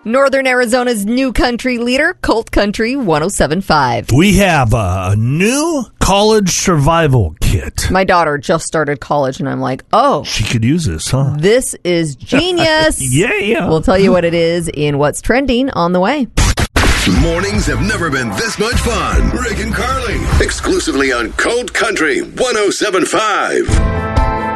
Northern Arizona's new country leader, Colt Country 107.5. We have a new college survival kit. My daughter just started college, and I'm like, oh. She could use this, huh? This is genius. Yeah. We'll tell you what it is in What's Trending on the way. Mornings have never been this much fun. Rick and Carly, exclusively on Colt Country 107.5.